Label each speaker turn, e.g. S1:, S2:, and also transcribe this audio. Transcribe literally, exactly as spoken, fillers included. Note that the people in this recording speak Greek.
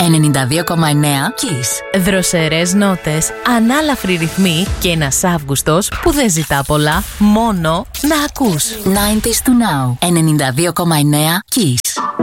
S1: ενενήντα δύο κόμμα εννέα Kiss.
S2: Δροσερές νότες, ανάλαφροι ρυθμοί και ένας Αύγουστος που δεν ζητά πολλά, μόνο να ακούς.
S1: ενενήντα to now. ενενήντα δύο κόμμα εννέα Kiss.